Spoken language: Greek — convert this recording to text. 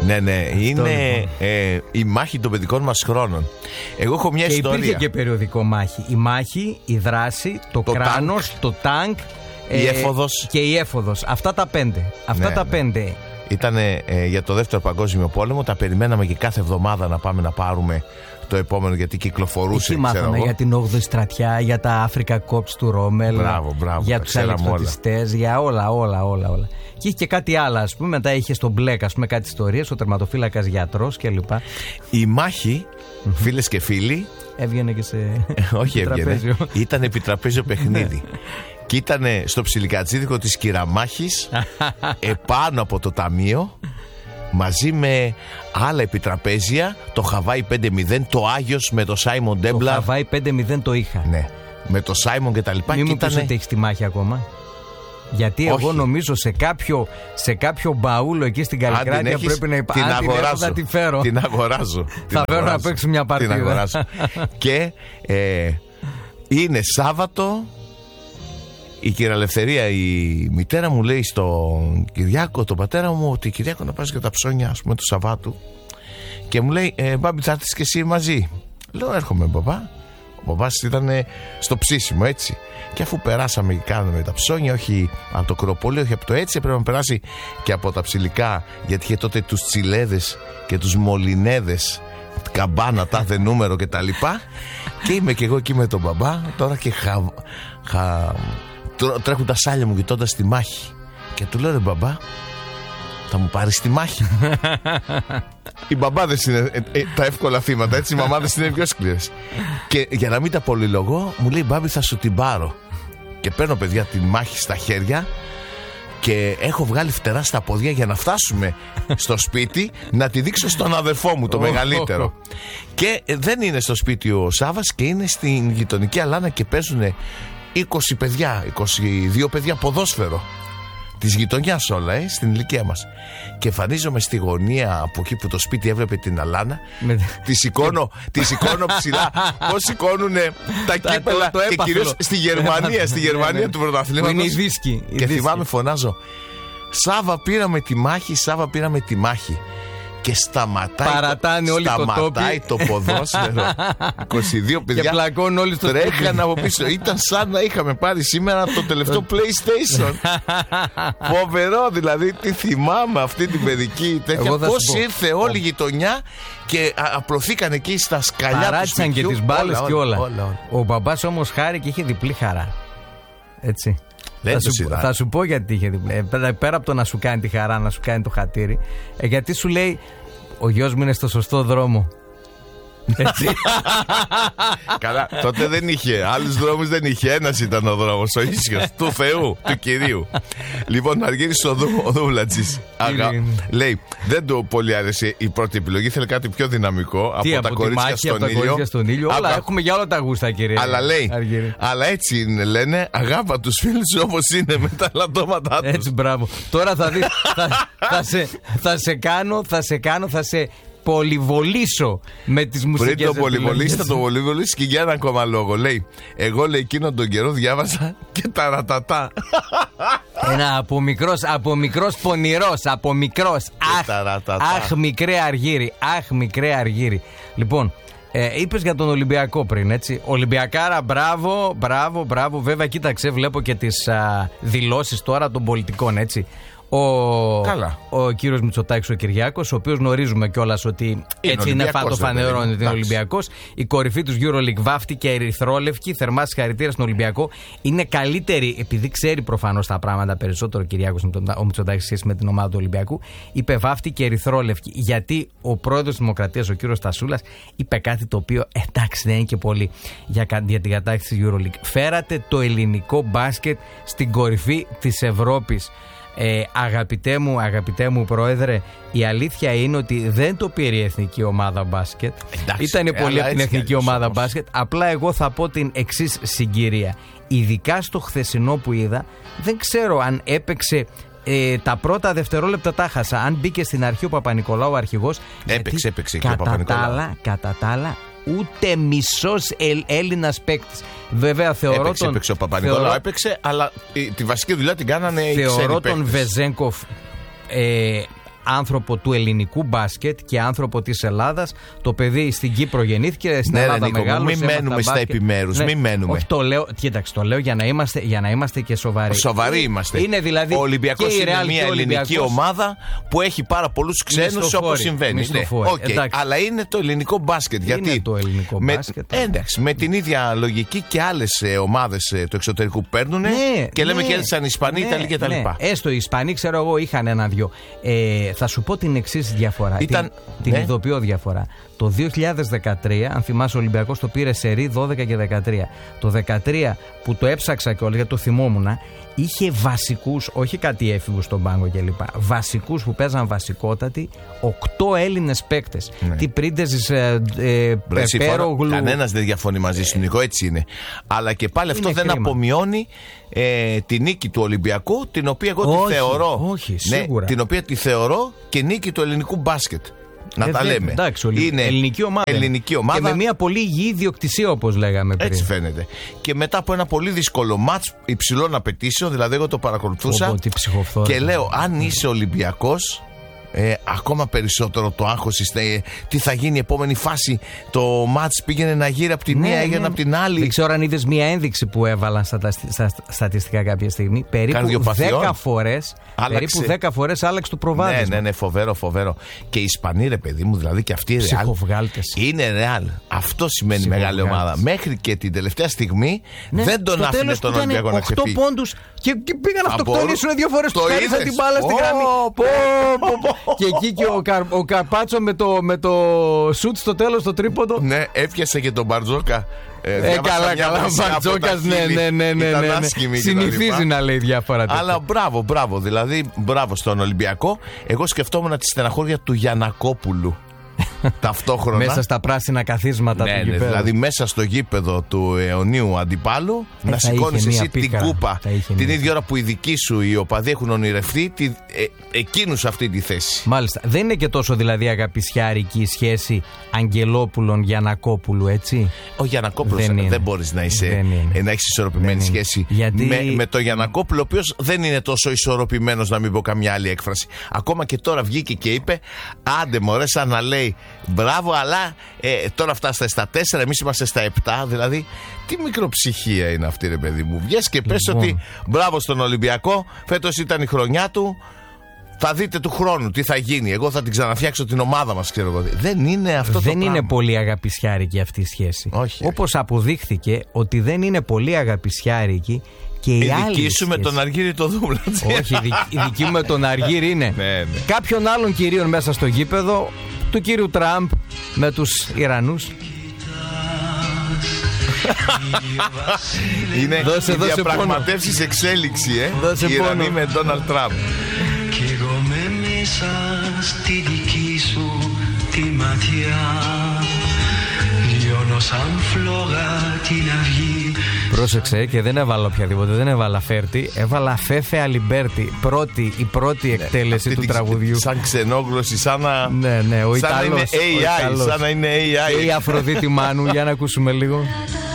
Ναι, είναι η μάχη των παιδικών μας χρόνων. Εγώ έχω μια ιστορία. Υπήρχε και περιοδικό μάχη. Η μάχη, η δράση, το κράνος, το τάγκ, η έφοδος. Και η έφοδος. Αυτά τα 5. Τα 5. Ήταν για το δεύτερο παγκόσμιο πόλεμο. Τα περιμέναμε και κάθε εβδομάδα να πάμε να πάρουμε το επόμενο, γιατί κυκλοφορούσε. Εκεί μάθαμε για την 8η στρατιά, για τα Africa Corps του Ρόμελ. Μπράβο, για τους αλεξιπτωτιστές, για όλα. Και είχε και κάτι άλλο, ας πούμε. Μετά είχε στον Μπλεκ, ας πούμε, κάτι ιστορίες, ο τερματοφύλακας γιατρός κλπ. Η μάχη, φίλες και φίλοι. Έβγαινε και σε. Όχι, έβγαινε. Ήταν επιτραπέζιο παιχνίδι. Και ήταν στο ψιλικατσίδικο της Κυραμάχης, επάνω από το ταμείο, μαζί με άλλα επιτραπέζια, το Χαβάη 5-0, το Άγιος με το Σάιμον Ντέμπλα. Το Χαβάη 5-0 το είχα. Ναι, με το Σάιμον και τα λοιπά. Μην μου πεις ότι έχεις τη μάχη ακόμα. Γιατί εγώ νομίζω σε κάποιο μπαούλο εκεί στην Καλλικράτεια πρέπει να υπάρχει. Θα τη φέρω. Την αγοράζω. Θα φέρω να παίξω μια παρτίδα. Την αγοράζω. Και είναι Σάββατο. Η κυρία Ελευθερία, η μητέρα μου, λέει στον Κυριάκο, τον πατέρα μου, ότι Κυριάκο να πας για τα ψώνια, ας πούμε, του Σαββάτου. Και μου λέει, μπάμπη, θα έρθεις και εσύ μαζί. Λέω, έρχομαι, μπαμπά. Ο μπαμπάς ήταν στο ψήσιμο, έτσι. Και αφού περάσαμε και κάναμε τα ψώνια, όχι από το Κροπόλιο, όχι από το έτσι, έπρεπε να περάσει και από τα ψηλικά, γιατί είχε τότε τους τσιλέδες και τους μολυνέδες, καμπάνα, τάδε νούμερο κτλ. Και είμαι και εγώ εκεί με τον μπαμπά, τώρα και τρέχουν τα σάλια μου κοιτώντας τη μάχη. Και του λέω, ρε μπαμπά, θα μου πάρεις τη μάχη? Οι μπαμπάδες είναι τα εύκολα θύματα, έτσι. Οι μαμάδες είναι πιο σκληρές. Και για να μην τα πολυλογώ, μου λέει, μπάμπη, θα σου την πάρω. Και παίρνω, παιδιά, τη μάχη στα χέρια και έχω βγάλει φτερά στα πόδια για να φτάσουμε στο σπίτι να τη δείξω στον αδερφό μου, το μεγαλύτερο. Και δεν είναι στο σπίτι ο Σάββας και είναι στην γειτονική αλάνα και παίζουν 20 παιδιά, 22 παιδιά ποδόσφαιρο της γειτονιάς όλα, στην ηλικία μας. Και εμφανίζομαι στη γωνία από εκεί που το σπίτι έβλεπε την αλάνα. Τη σηκώνω ψηλά. Πώς σηκώνουν τα κύπελα. Και κυρίως στη Γερμανία του πρωταθλήματος. Είναι η δίσκη. Και θυμάμαι, φωνάζω, Σάβα, πήραμε τη μάχη. Και σταματάει το ποδόσφαιρο. 22 παιδιά. Και πλακώνουν όλοι στο σπίτι. Τρέχαν από πίσω. Ήταν σαν να είχαμε πάρει σήμερα το τελευταίο PlayStation. Φοβερό, δηλαδή. Τι θυμάμαι αυτή την παιδική τέτοια. Πώς ήρθε όλη η γειτονιά και απλωθήκαν εκεί στα σκαλιά του σπιτιού. Παράτησαν και τις μπάλες και όλα. Ο μπαμπάς όμως χάρη και είχε διπλή χαρά. Έτσι. Θα σου πω γιατί είχε διπλή. Πέρα από το να σου κάνει τη χαρά, να σου κάνει το χατήρι, γιατί σου λέει, ο γιος μου είναι στο σωστό δρόμο. Έτσι. Καλά, τότε δεν είχε άλλους δρόμους, δεν είχε. Ένας ήταν ο δρόμος, ο ίσιος του Θεού, του Κυρίου. Λοιπόν, Αργύρης ο Δούλατζης λέει, δεν του πολύ άρεσε η πρώτη επιλογή. Θέλει κάτι πιο δυναμικό. Από τα κορίτσια στον ήλιο. Όλα έχουμε για όλα τα γούστα, κύριε. Αλλά λέει, αλλά έτσι είναι, λένε, αγάπα τους φίλους όπως είναι με τα λατώματά τους. Έτσι, μπράβο. Τώρα θα δεις, θα σε πολυβολήσω με τις μουσικές. Πριν το πολυβολήσει, θα το πολυβολήσει και για ένα ακόμα λόγο. Λέει, εγώ, λέει, εκείνον τον καιρό διάβασα και τα ρατατά. Ένα από μικρός πονηρός, από μικρός. Αχ, μικρέ Αργύρι. Λοιπόν, είπες για τον Ολυμπιακό πριν, έτσι. Ολυμπιακάρα, μπράβο. Βέβαια, κοίταξε, βλέπω και τις δηλώσεις τώρα των πολιτικών, έτσι. Ο κύριος Μητσοτάκης, ο Κυριάκος, ο οποίος γνωρίζουμε κιόλας ότι έτσι είναι φαντοφανερό ότι είναι Ολυμπιακός. Η κορυφή του EuroLeague βάφτηκε ερυθρόλευκη. Θερμά συγχαρητήρια στον Ολυμπιακό. Είναι καλύτερη, επειδή ξέρει προφανώς τα πράγματα περισσότερο ο Κυριάκος, ο Μητσοτάκης, σχέση με την ομάδα του Ολυμπιακού. Είπε βάφτηκε ερυθρόλευκη. Γιατί ο πρόεδρος της Δημοκρατίας, ο κύριος Στασούλας, είπε κάτι το οποίο εντάξει δεν είναι και πολύ για την κατάκτηση της EuroLeague. Φέρατε το ελληνικό μπάσκετ στην κορυφή της Ευρώπης. Αγαπητέ μου πρόεδρε, η αλήθεια είναι ότι δεν το πήρε η εθνική ομάδα μπάσκετ. Ήτανε πολύ από την εθνική ομάδα μπάσκετ. Απλά εγώ θα πω την εξής συγκυρία. Ειδικά στο χθεσινό που είδα, δεν ξέρω αν έπαιξε. Τα πρώτα δευτερόλεπτα τα χάσα. Αν μπήκε στην αρχή ο Παπα-Νικολάου ο αρχηγός. Έπαιξε και ο Παπα-Νικολάου. Κατά τα άλλα, ούτε μισός Έλληνας παίκτης. Βέβαια θεωρώ έπαιξε ο Παπα-Νικολάου, έπαιξε, αλλά τη βασική δουλειά την κάνανε οι ξένοι παίκτες. Θεωρώ τον Βεζένκοφ άνθρωπο του ελληνικού μπάσκετ και άνθρωπο της Ελλάδας. Το παιδί στην Κύπρο γεννήθηκε, στην Ελλάδα μεγάλωσε. Μην μένουμε στα επιμέρους. Μην μένουμε. Όχι, το λέω, κοίταξε, το λέω για να είμαστε και σοβαροί. Σοβαροί είμαστε. Είναι δηλαδή. Ο Ολυμπιακός είναι μια ελληνική ομάδα που έχει πάρα πολλούς ξένους, όπως συμβαίνει. Αλλά είναι το ελληνικό μπάσκετ. Γιατί είναι το ελληνικό μπάσκετ. Εντάξει, με την ίδια λογική και άλλες ομάδες του εξωτερικού παίρνουν και λέμε κέρδισαν οι Ισπανοί, Ιταλοί κτλ. Έστω οι Ισπανοί, ξέρω εγώ, είχαν ένα-δυο. Θα σου πω την εξής διαφορά. Την ειδοποιώ διαφορά. Το 2013, αν θυμάσαι, ο Ολυμπιακός το πήρε σερί 12 και 13. Το 13 που το έψαξα και όλα, γιατί το θυμόμουν, είχε βασικούς, όχι κάτι έφηβους στον πάγκο κλπ. Βασικούς που παίζαν βασικότατοι, 8 Έλληνες παίκτες. Τι Πρίντεζης, Πεπέρογλου. Κανένας δεν διαφωνεί μαζί σου, Νικό, έτσι είναι. Αλλά και πάλι αυτό δεν απομειώνει τη νίκη του Ολυμπιακού, την οποία εγώ τη θεωρώ. Όχι, σίγουρα. Την οποία τη θεωρώ και νίκη του ελληνικού μπάσκετ. Να τα λέμε. Εντάξει, είναι ελληνική ομάδα. Και με μια πολύ υγιή ιδιοκτησία, όπως λέγαμε πριν. Έτσι φαίνεται. Και μετά από ένα πολύ δύσκολο μάτς υψηλών απαιτήσεων, δηλαδή εγώ το παρακολουθούσα. Και λέω, αν είσαι Ολυμπιακός, ακόμα περισσότερο το άγχος. Τι θα γίνει η επόμενη φάση. Το μάτς πήγαινε να γύρει από τη μία, έγινε από την άλλη. Δεν ξέρω αν είδες μια ένδειξη που έβαλαν στα στατιστικά κάποια στιγμή. Περίπου 10 φορές. Περίπου 10 φορές άλλαξε το προβάδισμα. Ναι, φοβερό. Και οι Ισπανοί, ρε παιδί μου, δηλαδή και αυτοί οι Ρεάλ. Είναι Ρεάλ. Αυτό σημαίνει μεγάλη ομάδα. Μέχρι και την τελευταία στιγμή δεν τον άφηνε τον Ολυμπιακό να ξεφύγει. 8 πόντους και πήγαν να αυτοκτονήσουν 2 φορές. Του χάρισαν την μπάλα στην γραμμή. Και εκεί και ο Καρπάτσο με το σουτ στο τέλος, το τρίποντο. Ναι, έφτιασε και τον Μπαρτζόκα. Καλά, ο Μπαρτζόκας, ναι. Συνηθίζει να λέει διάφορα τέτοια. Αλλά μπράβο, δηλαδή μπράβο στον Ολυμπιακό. Εγώ σκεφτόμουν τη στεναχώρια του Γιαννακόπουλου. Ταυτόχρονα. Μέσα στα πράσινα καθίσματα του γηπέδου. Δηλαδή μέσα στο γήπεδο του αιωνίου αντιπάλου να σηκώνεις εσύ την κούπα την ίδια ώρα που οι δικοί σου οι οπαδοί έχουν ονειρευτεί εκείνους αυτή τη θέση. Μάλιστα. Δεν είναι και τόσο δηλαδή αγαπησιάρικη η σχέση Αγγελόπουλων-Γιαννακόπουλου, έτσι. Ο Γιαννακόπουλος δεν μπορείς να έχεις ισορροπημένη σχέση με το Γιαννακόπουλο, ο οποίος δεν είναι τόσο ισορροπημένος, να μην πω καμιά άλλη έκφραση. Ακόμα και τώρα βγήκε και είπε, άντε μωρέ, σαν να λέει μπράβο, αλλά τώρα φτάσατε στα 4, εμείς είμαστε στα 7. Δηλαδή, τι μικροψυχία είναι αυτή, ρε παιδί μου. Βγες και πες ότι μπράβο στον Ολυμπιακό, φέτος ήταν η χρονιά του. Θα δείτε του χρόνου τι θα γίνει. Εγώ θα την ξαναφτιάξω την ομάδα μας, ξέρω εγώ. Δεν είναι αυτό το πράγμα. Δεν είναι πολύ αγαπησιάρικη αυτή η σχέση. Όχι. Όπως αποδείχθηκε ότι δεν είναι πολύ αγαπησιάρικη και η δική σου με τον Αργύρι το Δούμπλα. Όχι, η δική μου με τον Αργύρι είναι κάποιον άλλων κυρίων μέσα στο γήπεδο, του κύριου Τραμπ με τους Ιρανούς. Είναι οι διαπραγματεύσεις εξέλιξη, Δώσε Ιρανοί με Ντόναλντ Τραμπ. Κι εγώ με μέσα στη δική σου τη ματιά λιώνω σαν φλόγα την αυγή. Πρόσεξε, και δεν έβαλα οποιαδήποτε, δεν έβαλα Φέρτη, έβαλα Φέφε Αλιμπέρτη. Η πρώτη εκτέλεση του τραγουδιού. Σαν ξενόγλωση, σαν να. Ναι, ο Ιταλός. Σαν να είναι AI. Και η Αφροδίτη Μάνου, για να ακούσουμε λίγο.